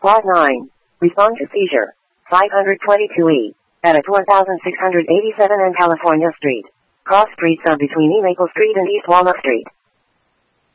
Clause 9. Respond to seizure. 522E. Edit 1687 and California Street. Cross streets of between E Maple Street and East Walnut Street.